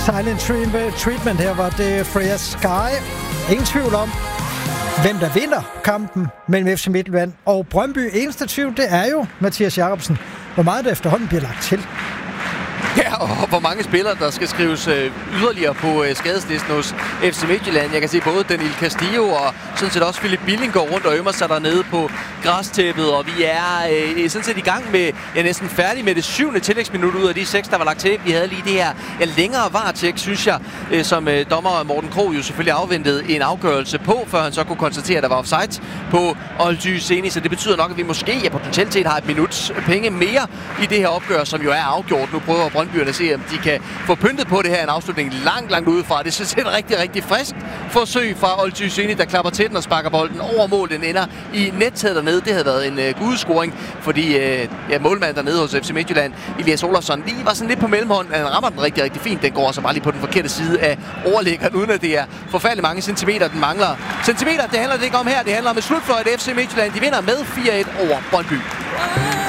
Silent treatment her var det Freya Sky. Ingen tvivl om, hvem der vinder kampen mellem FC Midtjylland og Brøndby. Eneste tvivl, det er jo Mathias Jacobsen. Hvor meget der efterhånden bliver lagt til. Ja, og hvor mange spillere, der skal skrives yderligere på skadeslisten hos FC Midtjylland. Jeg kan se både Daniel Castillo og sådan set også Philip Billing går rundt og ømmer sig dernede på græstæppet. Og vi er sådan set i gang med, næsten færdig med det 7. tillægsminut ud af de 6, der var lagt til. Vi havde lige det her længere VAR-tjek, synes jeg, som dommer Morten Krog jo selvfølgelig afventede en afgørelse på, før han så kunne konstatere, at der var offside på Oldty Seni. Så det betyder nok, at vi måske potentielt set har et minuts penge mere i det her opgør, som jo er afgjort. Nu prøver Brøndbyerne at se, om de kan få pyntet på det her en afslutning langt udefra. Det synes jeg er et rigtig frisk forsøg fra Oldty Seni, der klapper til den og sparker bolden over mål. Den ender i nettæet dernede. Det havde været en gudscoring, fordi målmanden dernede hos FC Midtjylland, Elias Olafsson, lige var sådan lidt på mellemhånd. Han rammer den rigtig fint. Den går altså bare lige på den forkerte side af overliggeren, uden at det er forfærdeligt mange centimeter, den mangler. Centimeter, det handler det ikke om her. Det handler om et slutfløjt FC Midtjylland. De vinder med 4-1 over Brøndby.